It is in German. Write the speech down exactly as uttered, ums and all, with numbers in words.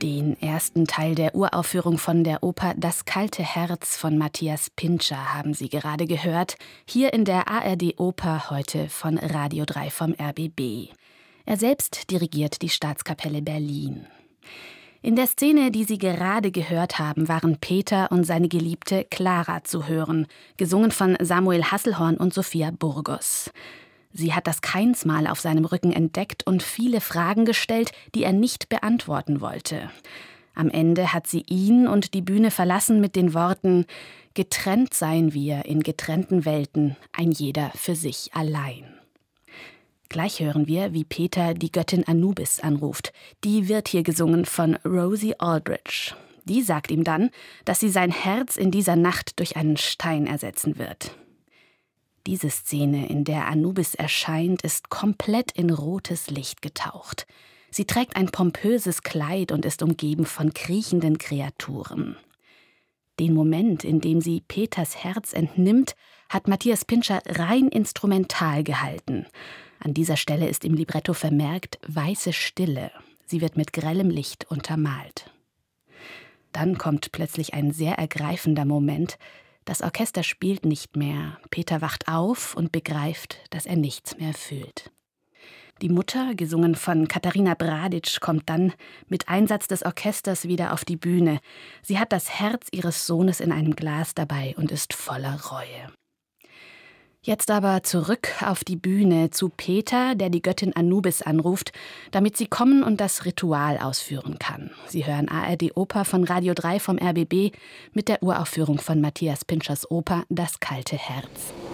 Den ersten Teil der Uraufführung von der Oper Das kalte Herz von Matthias Pintscher haben Sie gerade gehört, hier in der A R D-Oper heute von Radio drei vom R B B. Er selbst dirigiert die Staatskapelle Berlin. In der Szene, die Sie gerade gehört haben, waren Peter und seine Geliebte Clara zu hören, gesungen von Samuel Hasselhorn und Sophia Burgos. Sie hat das Kainsmal auf seinem Rücken entdeckt und viele Fragen gestellt, die er nicht beantworten wollte. Am Ende hat sie ihn und die Bühne verlassen mit den Worten: »Getrennt seien wir in getrennten Welten, ein jeder für sich allein.« Gleich hören wir, wie Peter die Göttin Anubis anruft. Die wird hier gesungen von Rosie Aldridge. Die sagt ihm dann, dass sie sein Herz in dieser Nacht durch einen Stein ersetzen wird. Diese Szene, in der Anubis erscheint, ist komplett in rotes Licht getaucht. Sie trägt ein pompöses Kleid und ist umgeben von kriechenden Kreaturen. Den Moment, in dem sie Peters Herz entnimmt, hat Matthias Pintscher rein instrumental gehalten. An dieser Stelle ist im Libretto vermerkt weiße Stille. Sie wird mit grellem Licht untermalt. Dann kommt plötzlich ein sehr ergreifender Moment. Das Orchester spielt nicht mehr. Peter wacht auf und begreift, dass er nichts mehr fühlt. Die Mutter, gesungen von Katharina Bradic, kommt dann mit Einsatz des Orchesters wieder auf die Bühne. Sie hat das Herz ihres Sohnes in einem Glas dabei und ist voller Reue. Jetzt aber zurück auf die Bühne zu Peter, der die Göttin Anubis anruft, damit sie kommen und das Ritual ausführen kann. Sie hören A R D-Oper von Radio drei vom R B B mit der Uraufführung von Matthias Pintschers Oper Das kalte Herz.